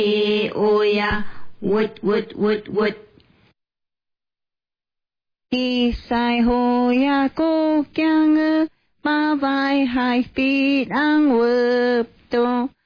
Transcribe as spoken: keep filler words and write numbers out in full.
e oya wood wood wood wood y sai ho ya cô kyang ma vai hai phi đang vượt to